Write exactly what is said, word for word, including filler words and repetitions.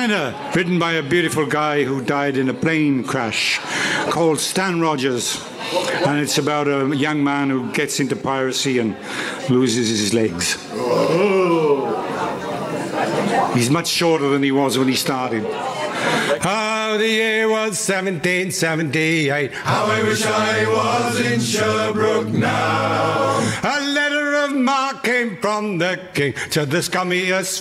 China, written by a beautiful guy who died in a plane crash, called Stan Rogers. And it's about a young man who gets into piracy and loses his legs. He's much shorter than he was when he started. Oh, the year was seventeen seventy-eight. How I wish I was in Sherbrooke now. A letter of marque came from the king to the scummiest